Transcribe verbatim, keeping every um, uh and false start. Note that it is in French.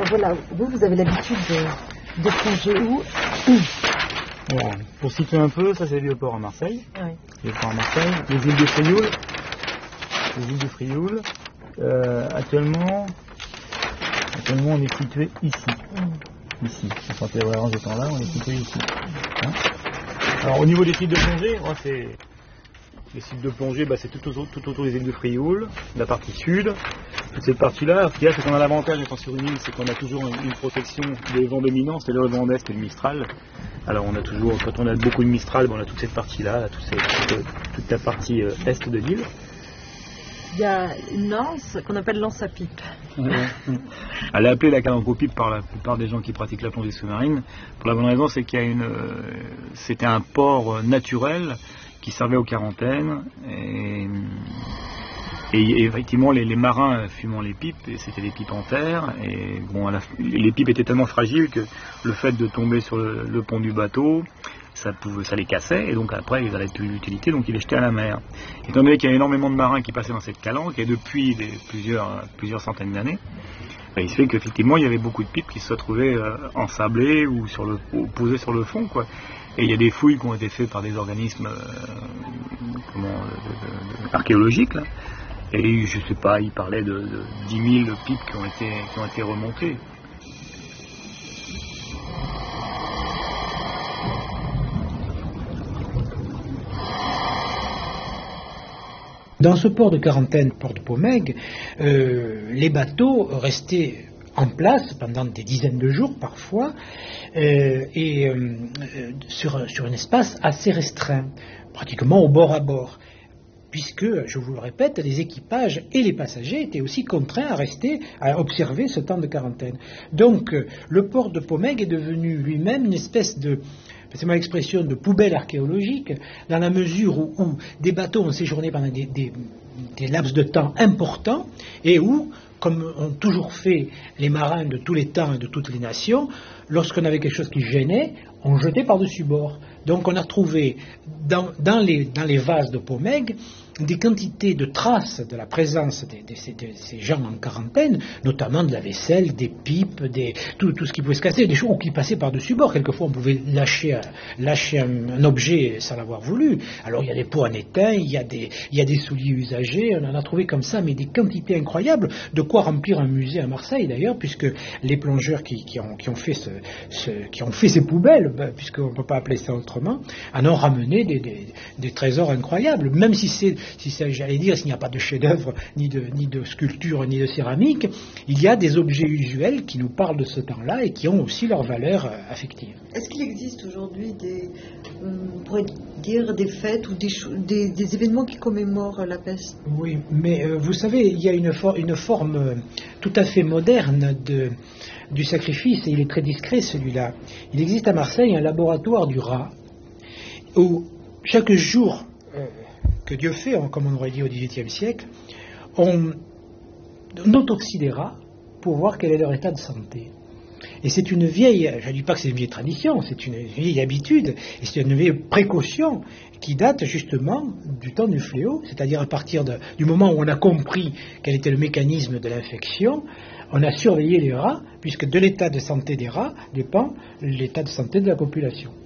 Alors voilà, vous, vous avez l'habitude de, de plonger où? Bon, pour situer un peu, ça c'est le Vieux-Port à Marseille. Oui. Vieux-Port à Marseille. Les îles de Frioul. Les îles de Frioul. Euh, actuellement, actuellement, on est situé ici. Mm. Ici. Quand on est en ce temps-là, on est situé ici. Hein, alors au niveau des sites de plongée, moi, c'est les sites de plongée, bah, c'est tout autour, tout autour des îles de Frioul, la partie sud. Toute cette partie-là, ce qu'il y a, c'est qu'on a l'avantage étant sur une île, c'est qu'on a toujours une, une protection des vents dominants, c'est-à-dire le vent d'est et le Mistral. Alors on a toujours, quand on a beaucoup de Mistral, on a toute cette partie-là, toute, cette, toute, toute la partie euh, est de l'île. Il y a une lance qu'on appelle lance à pipe. Elle est appelée la calanco-pipe par la plupart des gens qui pratiquent la plongée sous-marine. Pour la bonne raison, c'est qu'il y a une, euh, c'était un port naturel qui servait aux quarantaines. Et, et effectivement, les, les marins fumant les pipes, et c'était des pipes en terre. Et bon, la, les pipes étaient tellement fragiles que le fait de tomber sur le, le pont du bateau, ça, pouvait, ça les cassait, et donc après ils n'avaient plus d'utilité, donc ils les jetaient à la mer. Étant donné qu'il y a énormément de marins qui passaient dans cette calanque, et depuis des, plusieurs, plusieurs centaines d'années, ben, il se fait qu'effectivement il y avait beaucoup de pipes qui se retrouvaient euh, ensablées ou, sur le, ou posées sur le fond, quoi. Et il y a des fouilles qui ont été faites par des organismes euh, comment, de, de, de, archéologiques, là. Et je sais pas, il parlait de, de dix mille pipes qui ont été, qui ont été remontées. Dans ce port de quarantaine, port de Pomègue, euh, les bateaux restaient en place pendant des dizaines de jours parfois, euh, et euh, sur, sur un espace assez restreint, pratiquement au bord à bord. Puisque, je vous le répète, les équipages et les passagers étaient aussi contraints à rester, à observer ce temps de quarantaine. Donc, le port de Pomègue est devenu lui-même une espèce de, c'est mon expression, de poubelle archéologique, dans la mesure où, où des bateaux ont séjourné pendant des, des, des laps de temps importants, et où, comme ont toujours fait les marins de tous les temps et de toutes les nations, lorsqu'on avait quelque chose qui gênait, on jetait par-dessus bord. Donc on a trouvé dans, dans, les, dans les vases de Pomègue des quantités de traces de la présence de, de, ces, de ces gens en quarantaine, notamment de la vaisselle, des pipes, des, tout, tout ce qui pouvait se casser, des choses qui passaient par-dessus bord. Quelquefois on pouvait lâcher, lâcher un, un objet sans l'avoir voulu. Alors il y a des pots en étain, il y a des, il y a des souliers usagés, on en a trouvé comme ça, mais des quantités incroyables, de quoi remplir un musée à Marseille d'ailleurs, puisque les plongeurs qui, qui, ont, qui, ont, fait ce, ce, qui ont fait ces poubelles, ben, puisqu'on ne peut pas appeler ça autrement, en ont ramené des, des, des trésors incroyables, même si c'est, si c'est, j'allais dire, s'il n'y a pas de chef-d'œuvre, ni de, ni de sculpture, ni de céramique, il y a des objets usuels qui nous parlent de ce temps-là et qui ont aussi leur valeur affective. Est-ce qu'il existe aujourd'hui des, on pourrait dire, des fêtes ou des, des, des événements qui commémorent la peste? Oui, mais euh, vous savez, il y a une, for- une forme euh, tout à fait moderne de, du sacrifice, et il est très discret celui-là. Il existe à Marseille un laboratoire du rat, où chaque jour euh, que Dieu fait, comme on aurait dit au dix-huitième siècle, on, on autopsie les rats pour voir quel est leur état de santé. Et c'est une vieille, je ne dis pas que c'est une vieille tradition, c'est une vieille habitude, et c'est une vieille précaution qui date justement du temps du fléau, c'est-à-dire à partir de, du moment où on a compris quel était le mécanisme de l'infection, on a surveillé les rats, puisque de l'état de santé des rats dépend l'état de santé de la population.